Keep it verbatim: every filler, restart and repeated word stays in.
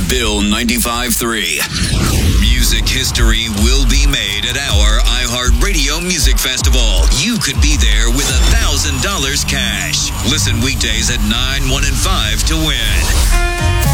Bill ninety-five three. Music history will be made at our iHeartRadio Music Festival. You could be there with one thousand dollars cash. Listen weekdays at nine, one, and five to win.